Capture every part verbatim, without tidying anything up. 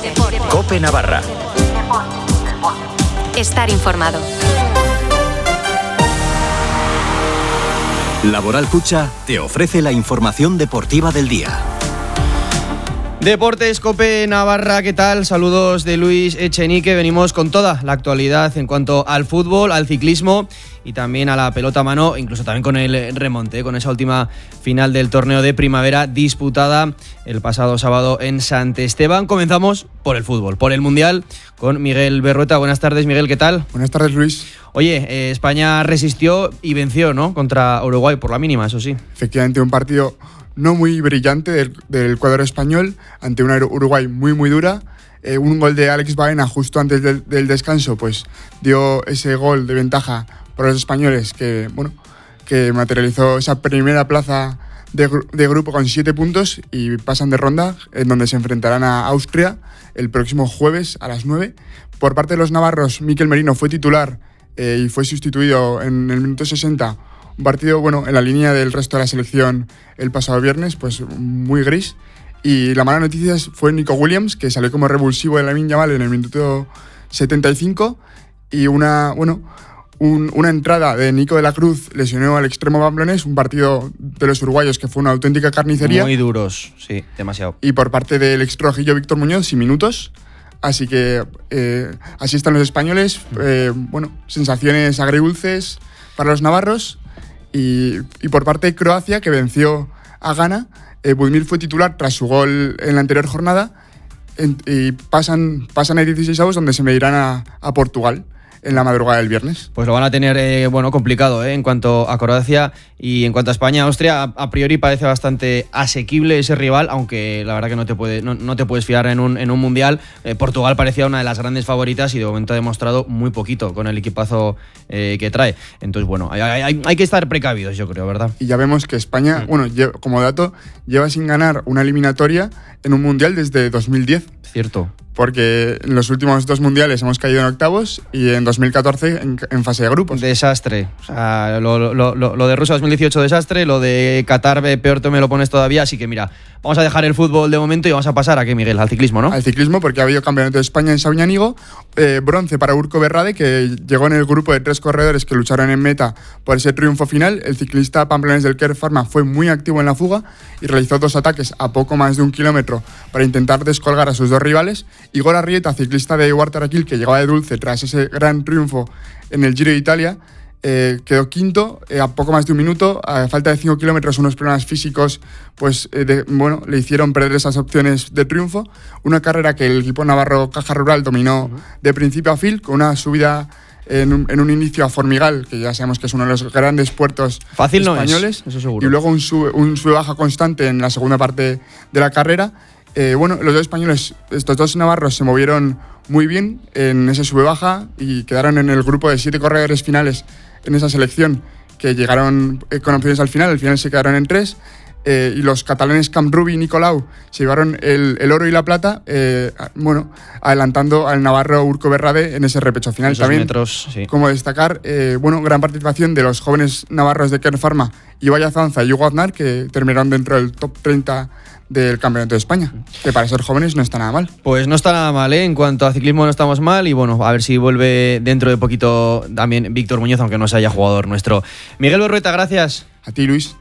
COPE Navarra. Estar informado. Laboral Cucha te ofrece la información deportiva del día. Deportes COPE Navarra, ¿qué tal? Saludos de Luis Echenique. Venimos con toda la actualidad en cuanto al fútbol, al ciclismo y también a la pelota a mano, incluso también con el remonte, con esa última final del torneo de primavera disputada el pasado sábado en Sant Esteban. Comenzamos por el fútbol, por el Mundial, con Miguel Berrueta. Buenas tardes, Miguel, ¿qué tal? Buenas tardes, Luis. Oye, eh, España resistió y venció, ¿no?, contra Uruguay, por la mínima, eso sí. Efectivamente, un partido no muy brillante del, del cuadro español ante una Uruguay muy muy dura. Eh, un gol de Alex Baena justo antes del, del descanso pues dio ese gol de ventaja para los españoles que, bueno, que materializó esa primera plaza de, de grupo con siete puntos y pasan de ronda, en donde se enfrentarán a Austria el próximo jueves a las nueve. Por parte de los navarros, Mikel Merino fue titular eh, y fue sustituido en el minuto sesenta. Un partido, bueno, en la línea del resto de la selección el pasado viernes, pues muy gris. Y la mala noticia fue Nico Williams, que salió como revulsivo de Lamine Yamal en el minuto setenta y cinco. Y una, bueno, un, una entrada de Nico de la Cruz lesionó al extremo pamplonés, un partido de los uruguayos que fue una auténtica carnicería. Muy duros, sí, demasiado. Y por parte del extrojillo Víctor Muñoz, sin minutos. Así que eh, así están los españoles. Eh, bueno, sensaciones agridulces para los navarros. Y, y por parte de Croacia, que venció a Ghana, eh, Budimir fue titular tras su gol en la anterior jornada en, y pasan, pasan a dieciséis avos, donde se medirán a, a Portugal en la madrugada del viernes. Pues lo van a tener eh, bueno, complicado eh, en cuanto a Croacia y en cuanto a España. Austria, a, a priori parece bastante asequible ese rival, aunque la verdad que no te, puede, no, no te puedes fiar en un, en un mundial. Eh, Portugal parecía una de las grandes favoritas y de momento ha demostrado muy poquito con el equipazo eh, que trae. Entonces, bueno, hay, hay, hay que estar precavidos, yo creo, ¿verdad? Y ya vemos que España, mm. bueno, lleva, como dato, lleva sin ganar una eliminatoria en un mundial desde dos mil diez. Cierto. Porque en los últimos dos mundiales hemos caído en octavos y en dos mil catorce en, en fase de grupos. Desastre. O sea, lo, lo, lo, lo de Rusia dos mil dieciocho, desastre. Lo de Qatar, peor te me lo pones todavía. Así que mira, vamos a dejar el fútbol de momento y vamos a pasar a qué, Miguel, al ciclismo, ¿no? Al ciclismo, porque ha habido campeonato de España en Sabiñánigo. Eh, bronce para Urko Berrade, que llegó en el grupo de tres corredores que lucharon en meta por ese triunfo final. El ciclista pamplonés del Kern Pharma fue muy activo en la fuga y realizó dos ataques a poco más de un kilómetro para intentar descolgar a sus dos rivales. Igor Arrieta, ciclista de Huartaraquil, que llegaba de dulce tras ese gran triunfo en el Giro de Italia, eh, quedó quinto eh, a poco más de un minuto. A falta de cinco kilómetros, unos problemas físicos pues eh, de, bueno, le hicieron perder esas opciones de triunfo. Una carrera que el equipo navarro Caja Rural dominó de principio a fin, con una subida en un, en un inicio a Formigal, que ya sabemos que es uno de los grandes puertos Fácil españoles, no es, eso seguro. Y luego un sube, un sube baja constante en la segunda parte de la carrera. Eh, bueno, los dos españoles, estos dos navarros, se movieron muy bien en ese sube-baja y quedaron en el grupo de siete corredores finales en esa selección, que llegaron eh, con opciones al final. Al final se quedaron en tres. Eh, y los catalanes Camp Rubi y Nicolau se llevaron el, el oro y la plata, eh, bueno, adelantando al navarro Urko Berrade en ese repecho final. Esos También, metros, sí. Como destacar, eh, bueno, gran participación de los jóvenes navarros de Kern Pharma, Ibai Zanza y Hugo Aznar, que terminaron dentro del top treinta del Campeonato de España, que para ser jóvenes no está nada mal. Pues no está nada mal, ¿eh? En cuanto a ciclismo no estamos mal y bueno, a ver si vuelve dentro de poquito también Víctor Muñoz, aunque no sea jugador nuestro. Miguel Berrueta, gracias. A ti, Luis.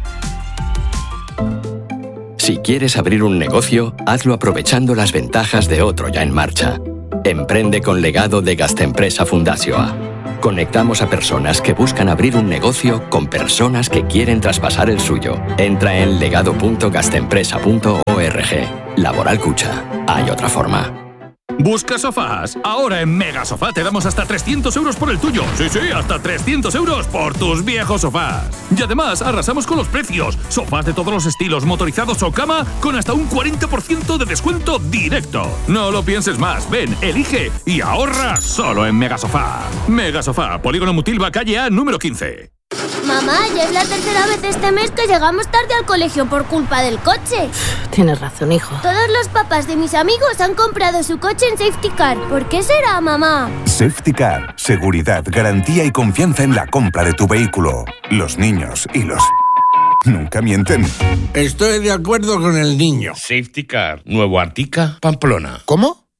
Si quieres abrir un negocio, hazlo aprovechando las ventajas de otro ya en marcha. Emprende con Legado de Gastempresa Fundazioa. Conectamos a personas que buscan abrir un negocio con personas que quieren traspasar el suyo. Entra en legado punto gastempresa punto org. Laboral Cucha. Hay otra forma. ¿Buscas sofás? Ahora en Megasofá te damos hasta trescientos euros por el tuyo. Sí, sí, hasta trescientos euros por tus viejos sofás. Y además arrasamos con los precios. Sofás de todos los estilos, motorizados o cama, con hasta un cuarenta por ciento de descuento directo. No lo pienses más. Ven, elige y ahorra solo en Megasofá. Megasofá, Polígono Mutilva, calle A, número quince. Mamá, ya es la tercera vez este mes que llegamos tarde al colegio por culpa del coche. Tienes razón, hijo. Todos los papás de mis amigos han comprado su coche en Safety Car. ¿Por qué será, mamá? Safety Car. Seguridad, garantía y confianza en la compra de tu vehículo. Los niños y los... nunca mienten. Estoy de acuerdo con el niño. Safety Car. Nuevo Artica, Pamplona. ¿Cómo?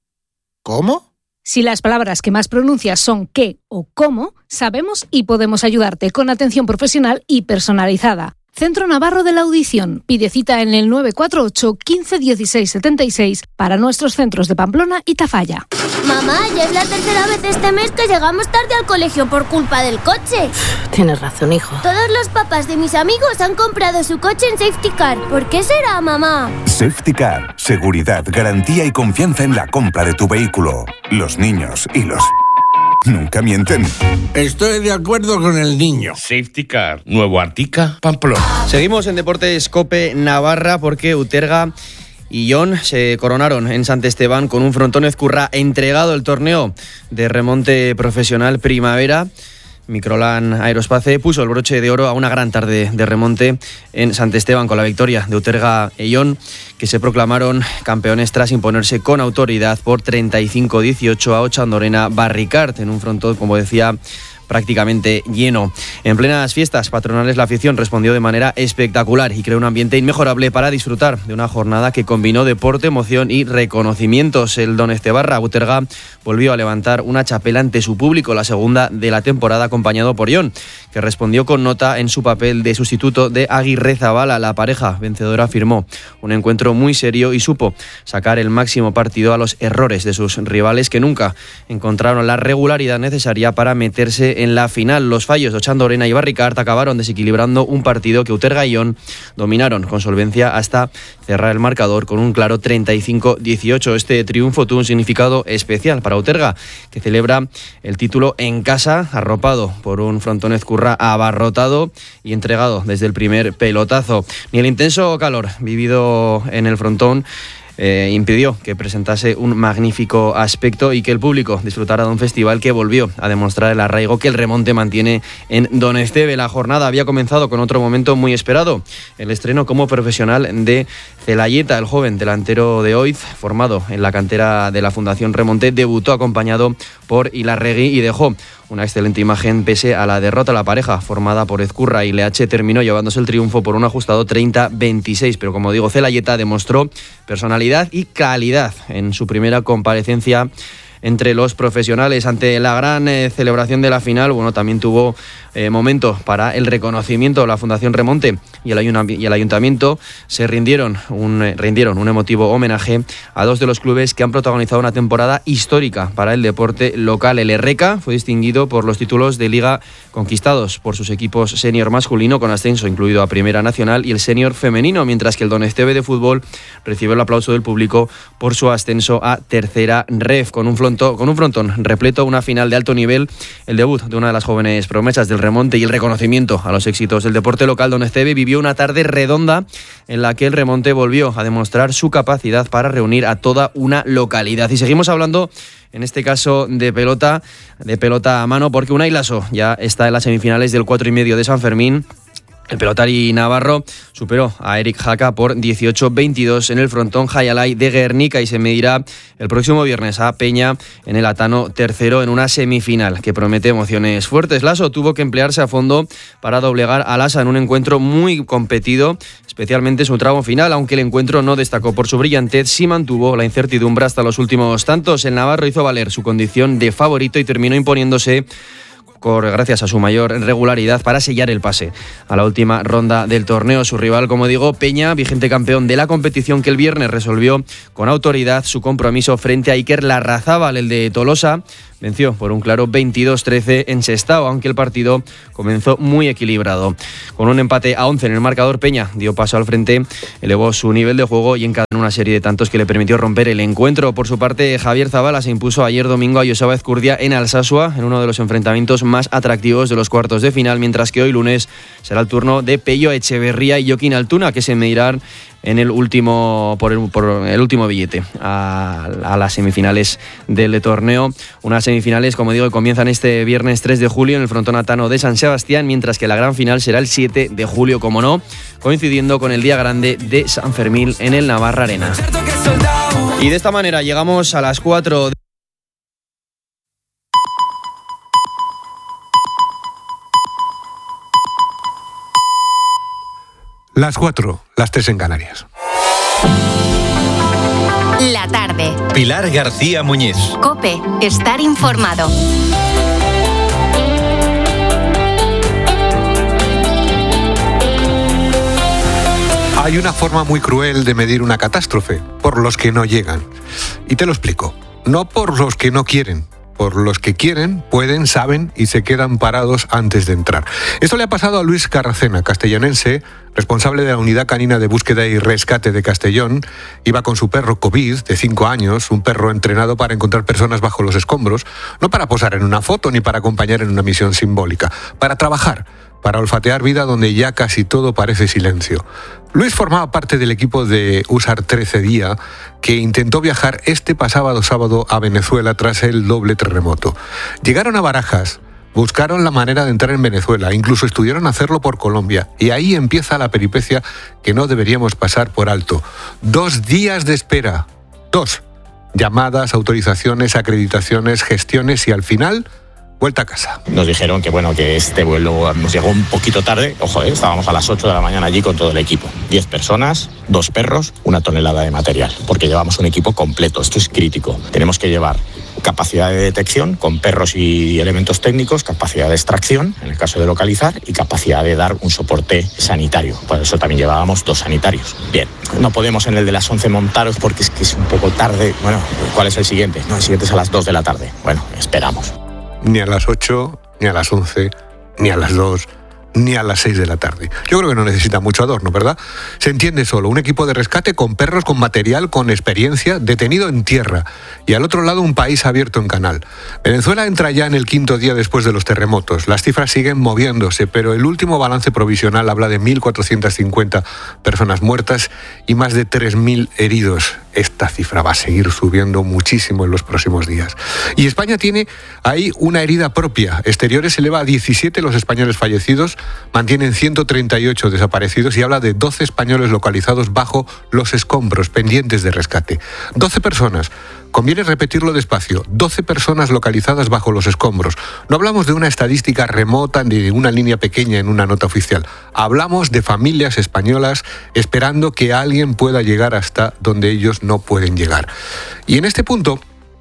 ¿Cómo? Si las palabras que más pronuncias son qué o cómo, sabemos y podemos ayudarte con atención profesional y personalizada. Centro Navarro de la Audición. Pide cita en el nueve cuatro ocho, quince, dieciséis, setenta y seis para nuestros centros de Pamplona y Tafalla. Mamá, ya es la tercera vez este mes que llegamos tarde al colegio por culpa del coche. Tienes razón, hijo. Todos los papás de mis amigos han comprado su coche en Safety Car. ¿Por qué será, mamá? Safety Car. Seguridad, garantía y confianza en la compra de tu vehículo. Los niños y los... nunca mienten. Estoy de acuerdo con el niño. Safety Car, Nuevo Artica, Pamplona. Seguimos en Deportes Cope Navarra porque Uterga y Ion se coronaron en Sant Esteban con un frontón Ezcurra entregado el torneo de remonte profesional primavera. Microlan Aerospace puso el broche de oro a una gran tarde de remonte en Sant Esteban con la victoria de Uterga e Ion, que se proclamaron campeones tras imponerse con autoridad por treinta y cinco a dieciocho a Ochandorena Barricart en un frontón, como decía, prácticamente lleno. En plenas fiestas patronales la afición respondió de manera espectacular y creó un ambiente inmejorable para disfrutar de una jornada que combinó deporte, emoción y reconocimientos. El Donestebarra Uterga volvió a levantar una chapela ante su público, la segunda de la temporada, acompañado por Ion, que respondió con nota en su papel de sustituto de Aguirre Zabala. La pareja vencedora firmó un encuentro muy serio y supo sacar el máximo partido a los errores de sus rivales, que nunca encontraron la regularidad necesaria para meterse en la final. Los fallos de Ochandorena y Barricart acabaron desequilibrando un partido que Uterga y Ion dominaron con solvencia hasta cerrar el marcador con un claro treinta y cinco a dieciocho. Este triunfo tuvo un significado especial para Uterga, que celebra el título en casa, arropado por un frontón Ezcurra abarrotado y entregado desde el primer pelotazo. Ni el intenso calor vivido en el frontón Eh, impidió que presentase un magnífico aspecto y que el público disfrutara de un festival que volvió a demostrar el arraigo que el remonte mantiene en Donesteve. La jornada había comenzado con otro momento muy esperado, el estreno como profesional de Zelayeta. El joven delantero de Oiz, formado en la cantera de la Fundación Remonte, debutó acompañado por Ilarregui y dejó una excelente imagen pese a la derrota. La pareja, formada por Ezcurra y Leache, terminó llevándose el triunfo por un ajustado treinta a veintiséis, pero como digo, Zelayeta demostró personalidad y calidad en su primera comparecencia entre los profesionales. Ante la gran eh, celebración de la final, bueno, también tuvo eh, momento para el reconocimiento de la Fundación Remonte y el, ayun- y el Ayuntamiento. Se rindieron un, eh, rindieron un emotivo homenaje a dos de los clubes que han protagonizado una temporada histórica para el deporte local. El Erreca fue distinguido por los títulos de liga conquistados por sus equipos senior masculino con ascenso incluido a Primera Nacional y el senior femenino, mientras que el Donesteve de fútbol recibió el aplauso del público por su ascenso a Tercera Ref. Con un frontón, con un frontón repleto, una final de alto nivel, el debut de una de las jóvenes promesas del remonte y el reconocimiento a los éxitos del deporte local, Donesteve vivió una tarde redonda en la que el remonte volvió a demostrar su capacidad para reunir a toda una localidad. Y seguimos hablando, en este caso, de pelota, de pelota a mano, porque Unai Laso ya está en las semifinales del cuatro y medio de San Fermín. El pelotari navarro superó a Eric Jaca por dieciocho a veintidós en el frontón Jaialai de Guernica y se medirá el próximo viernes a Peña en el Atano tercero en una semifinal que promete emociones fuertes. Laso tuvo que emplearse a fondo para doblegar a Lasa en un encuentro muy competido, especialmente su tramo final. Aunque el encuentro no destacó por su brillantez, sí mantuvo la incertidumbre hasta los últimos tantos. El navarro hizo valer su condición de favorito y terminó imponiéndose gracias a su mayor regularidad para sellar el pase a la última ronda del torneo. Su rival, como digo, Peña, vigente campeón de la competición, que el viernes resolvió con autoridad su compromiso frente a Iker Larrazábal. El de Tolosa venció por un claro veintidós trece en Sestao, aunque el partido comenzó muy equilibrado. Con un empate a once en el marcador, Peña dio paso al frente, elevó su nivel de juego y encadenó una serie de tantos que le permitió romper el encuentro. Por su parte, Javier Zabala se impuso ayer domingo a Joseba Ezcurdia en Alsasua en uno de los enfrentamientos más atractivos de los cuartos de final, mientras que hoy lunes será el turno de Pello Echeverría y Joaquín Altuna, que se medirán en el último por el, por el último billete a, a las semifinales del torneo. Unas semifinales, como digo, que comienzan este viernes tres de julio en el frontón atano de San Sebastián, mientras que la gran final será el siete de julio, como no, coincidiendo con el día grande de San Fermín en el Navarra Arena. Y de esta manera llegamos a las cuatro de... Las cuatro, las tres en Canarias. La tarde. Pilar García Muñiz. COPE, estar informado. Hay una forma muy cruel de medir una catástrofe, por los que no llegan. Y te lo explico. No por los que no quieren. Por los que quieren, pueden, saben y se quedan parados antes de entrar. Esto le ha pasado a Luis Carracena, castellonense, responsable de la Unidad Canina de Búsqueda y Rescate de Castellón. Iba con su perro COVID, de cinco años, un perro entrenado para encontrar personas bajo los escombros, no para posar en una foto ni para acompañar en una misión simbólica, para trabajar, para olfatear vida donde ya casi todo parece silencio. Luis formaba parte del equipo de Usar trece Día, que intentó viajar este pasado sábado a Venezuela tras el doble terremoto. Llegaron a Barajas, buscaron la manera de entrar en Venezuela, incluso estudiaron hacerlo por Colombia, y ahí empieza la peripecia que no deberíamos pasar por alto. Dos días de espera, dos. Llamadas, autorizaciones, acreditaciones, gestiones y al final, vuelta a casa. Nos dijeron que bueno, que este vuelo nos llegó un poquito tarde. Ojo, ¿eh? Estábamos a las ocho de la mañana allí con todo el equipo. diez personas, dos perros, una tonelada de material. Porque llevamos un equipo completo. Esto es crítico. Tenemos que llevar capacidad de detección con perros y elementos técnicos, capacidad de extracción, en el caso de localizar, y capacidad de dar un soporte sanitario. Por eso también llevábamos dos sanitarios. Bien, no podemos en el de las once montaros porque es que es un poco tarde. Bueno, ¿cuál es el siguiente? No, el siguiente es a las dos de la tarde. Bueno, esperamos. Ni a las ocho, ni a las once, ni a las dos, ni a las seis de la tarde. Yo creo que no necesita mucho adorno, ¿verdad? Se entiende solo, un equipo de rescate con perros, con material, con experiencia, detenido en tierra. Y al otro lado un país abierto en canal. Venezuela entra ya en el quinto día después de los terremotos. Las cifras siguen moviéndose, pero el último balance provisional habla de mil cuatrocientas cincuenta personas muertas y más de tres mil heridos. Esta cifra va a seguir subiendo muchísimo en los próximos días. Y España tiene ahí una herida propia. Exteriores eleva a diecisiete los españoles fallecidos, mantienen ciento treinta y ocho desaparecidos y habla de doce españoles localizados bajo los escombros pendientes de rescate. doce personas. Conviene repetirlo despacio. doce personas localizadas bajo los escombros. No hablamos de una estadística remota ni de una línea pequeña en una nota oficial. Hablamos de familias españolas esperando que alguien pueda llegar hasta donde ellos no pueden llegar. Y en este punto,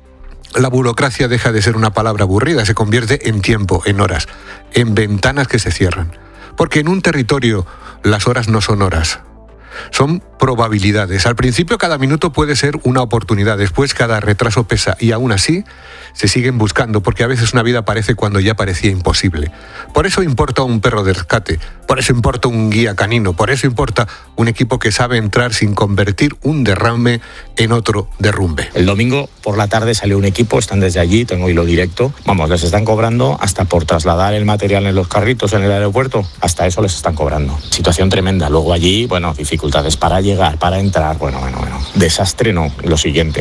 la burocracia deja de ser una palabra aburrida, se convierte en tiempo, en horas, en ventanas que se cierran. Porque en un territorio las horas no son horas. Son probabilidades. Al principio cada minuto puede ser una oportunidad, después cada retraso pesa y aún así se siguen buscando porque a veces una vida aparece cuando ya parecía imposible. Por eso importa un perro de rescate, por eso importa un guía canino, por eso importa un equipo que sabe entrar sin convertir un derrame en otro derrumbe. El domingo por la tarde salió un equipo, están desde allí, tengo hilo directo. Vamos, les están cobrando hasta por trasladar el material en los carritos en el aeropuerto, hasta eso les están cobrando. Situación tremenda. Luego allí, bueno, dificultades para llegar, para entrar, bueno, bueno, bueno. Desastre no, lo siguiente.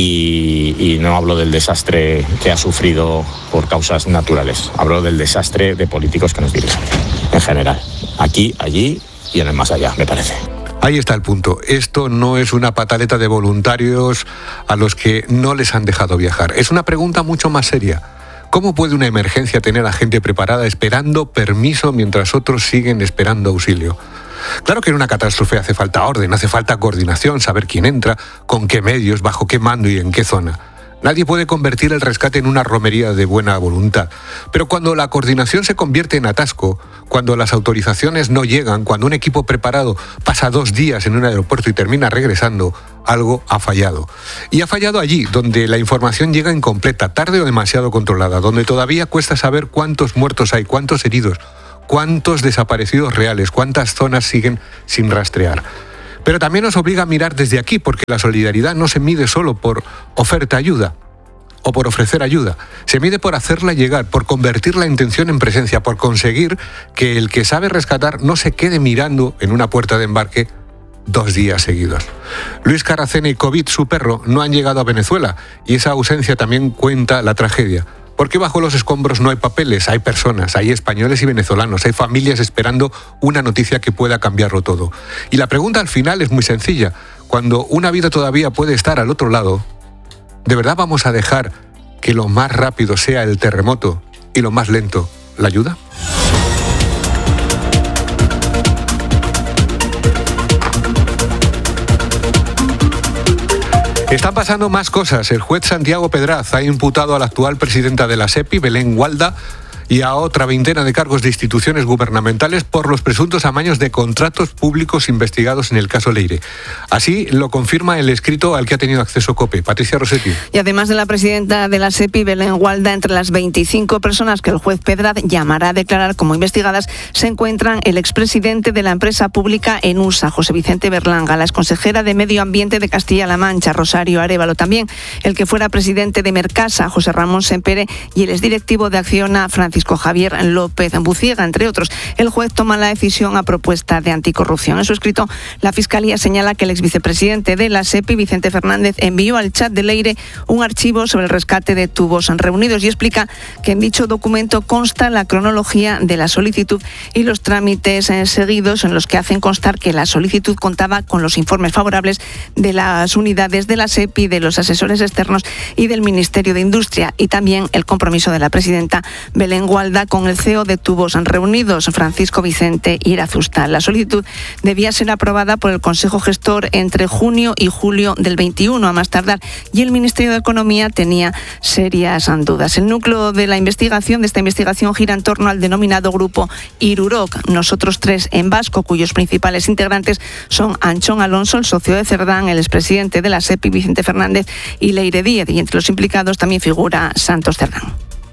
Y, y no hablo del desastre que ha sufrido por causas naturales, hablo del desastre de políticos que nos dirigen, en general. Aquí, allí y en el más allá, me parece. Ahí está el punto. Esto no es una pataleta de voluntarios a los que no les han dejado viajar. Es una pregunta mucho más seria. ¿Cómo puede una emergencia tener a gente preparada esperando permiso mientras otros siguen esperando auxilio? Claro que en una catástrofe hace falta orden, hace falta coordinación, saber quién entra, con qué medios, bajo qué mando y en qué zona. Nadie puede convertir el rescate en una romería de buena voluntad. Pero cuando la coordinación se convierte en atasco, cuando las autorizaciones no llegan, cuando un equipo preparado pasa dos días en un aeropuerto y termina regresando, algo ha fallado. Y ha fallado allí, donde la información llega incompleta, tarde o demasiado controlada, donde todavía cuesta saber cuántos muertos hay, cuántos heridos, cuántos desaparecidos reales, cuántas zonas siguen sin rastrear. Pero también nos obliga a mirar desde aquí, porque la solidaridad no se mide solo por oferta ayuda o por ofrecer ayuda. Se mide por hacerla llegar, por convertir la intención en presencia, por conseguir que el que sabe rescatar no se quede mirando en una puerta de embarque dos días seguidos. Luis Carracena y COVID, su perro, no han llegado a Venezuela y esa ausencia también cuenta la tragedia. Porque bajo los escombros no hay papeles, hay personas, hay españoles y venezolanos, hay familias esperando una noticia que pueda cambiarlo todo. Y la pregunta al final es muy sencilla. Cuando una vida todavía puede estar al otro lado, ¿de verdad vamos a dejar que lo más rápido sea el terremoto y lo más lento la ayuda? Están pasando más cosas. El juez Santiago Pedraz ha imputado a la actual presidenta de la SEPI, Belén Gualda, y a otra veintena de cargos de instituciones gubernamentales por los presuntos amaños de contratos públicos investigados en el caso Leire. Así lo confirma el escrito al que ha tenido acceso COPE. Patricia Rossetti. Y además de la presidenta de la SEPI, Belén Gualda, entre las veinticinco personas que el juez Pedraz llamará a declarar como investigadas, se encuentran el expresidente de la empresa pública ENUSA, José Vicente Berlanga, la exconsejera de Medio Ambiente de Castilla-La Mancha, Rosario Arévalo, también el que fuera presidente de Mercasa, José Ramón Sempere, y el exdirectivo de Acciona, Francisco Javier López Buciega, entre otros. El juez toma la decisión a propuesta de anticorrupción. En su escrito, la Fiscalía señala que el exvicepresidente de la SEPI, Vicente Fernández, envió al chat de Leire un archivo sobre el rescate de tubos reunidos y explica que en dicho documento consta la cronología de la solicitud y los trámites seguidos, en los que hacen constar que la solicitud contaba con los informes favorables de las unidades de la SEPI, de los asesores externos y del Ministerio de Industria, y también el compromiso de la presidenta Belén Gualda con el C E O de Tubos Reunidos, Francisco Vicente Irazusta. La solicitud debía ser aprobada por el Consejo Gestor entre junio y julio del veintiuno, a más tardar, y el Ministerio de Economía tenía serias dudas. El núcleo de la investigación, de esta investigación, gira en torno al denominado grupo Iruroc, Nosotros Tres en vasco, cuyos principales integrantes son Anchón Alonso, el socio de Cerdán, el expresidente de la SEPI, Vicente Fernández, y Leire Díez, y entre los implicados también figura Santos Cerdán.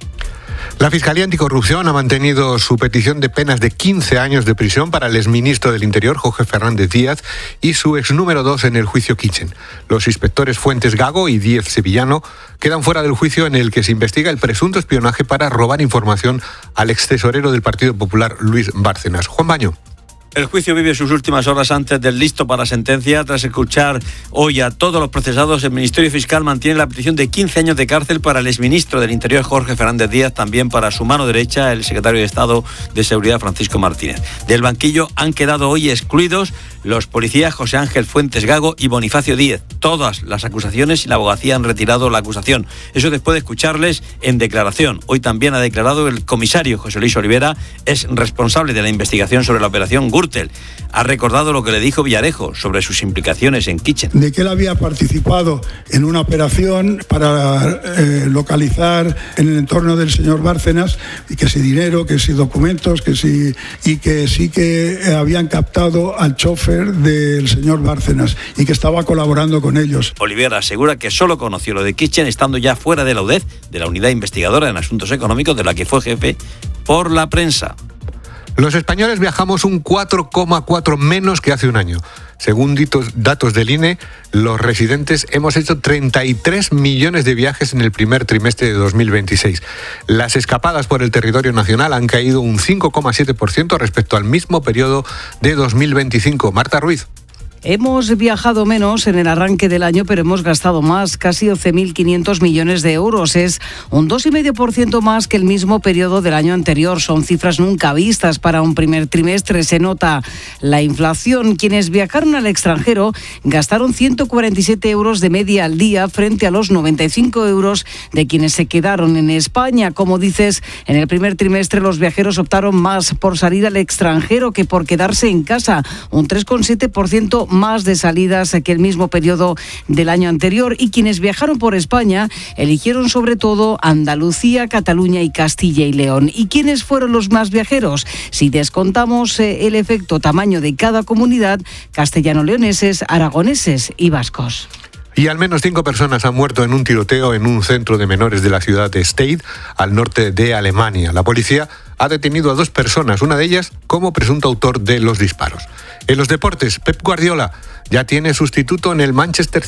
La Fiscalía Anticorrupción ha mantenido su petición de penas de quince años de prisión para el exministro del Interior, Jorge Fernández Díaz, y su ex número dos en el juicio Kitchen. Los inspectores Fuentes Gago y Díez Sevillano quedan fuera del juicio en el que se investiga el presunto espionaje para robar información al ex tesorero del Partido Popular, Luis Bárcenas. Juan Baño. El juicio vive sus últimas horas antes del listo para sentencia. Tras escuchar hoy a todos los procesados, el Ministerio Fiscal mantiene la petición de quince años de cárcel para el exministro del Interior, Jorge Fernández Díaz, también para su mano derecha, el secretario de Estado de Seguridad, Francisco Martínez. Del banquillo han quedado hoy excluidos los policías José Ángel Fuentes Gago y Bonifacio Díez. Todas las acusaciones y la abogacía han retirado la acusación. Eso después de escucharles en declaración. Hoy también ha declarado el comisario José Luis Olivera, es responsable de la investigación sobre la operación Gürtel. Ha recordado lo que le dijo Villarejo sobre sus implicaciones en Kitchen. De que él había participado en una operación para eh, localizar en el entorno del señor Bárcenas, y que si dinero, que si documentos, que si y que sí que eh, habían captado al chofer del señor Bárcenas y que estaba colaborando con ellos. Olivera asegura que solo conoció lo de Kitchen estando ya fuera de la U D E C, de la Unidad Investigadora en Asuntos Económicos, de la que fue jefe, por la prensa. Los españoles viajamos un cuatro coma cuatro menos que hace un año. Según datos del I N E, los residentes hemos hecho treinta y tres millones de viajes en el primer trimestre de dos mil veintiséis. Las escapadas por el territorio nacional han caído un cinco coma siete por ciento respecto al mismo periodo de dos mil veinticinco. Marta Ruiz. Hemos viajado menos en el arranque del año, pero hemos gastado más, casi once mil quinientos millones de euros. Es un dos coma cinco por ciento más que el mismo periodo del año anterior. Son cifras nunca vistas para un primer trimestre. Se nota la inflación. Quienes viajaron al extranjero gastaron ciento cuarenta y siete euros de media al día frente a los noventa y cinco euros de quienes se quedaron en España. Como dices, en el primer trimestre los viajeros optaron más por salir al extranjero que por quedarse en casa. Un tres coma siete por ciento más de salidas que el mismo periodo del año anterior, y quienes viajaron por España eligieron sobre todo Andalucía, Cataluña y Castilla y León. ¿Y quiénes fueron los más viajeros? Si descontamos eh, el efecto tamaño de cada comunidad, castellano-leoneses, aragoneses y vascos. Y al menos cinco personas han muerto en un tiroteo en un centro de menores de la ciudad de Stade, al norte de Alemania. La policía ha detenido a dos personas, una de ellas como presunto autor de los disparos. En los deportes, Pep Guardiola ya tiene sustituto en el Manchester